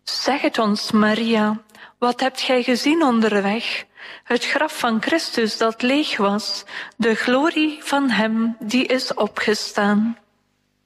Zeg het ons, Maria, wat hebt gij gezien onderweg? Het graf van Christus dat leeg was, de glorie van hem die is opgestaan.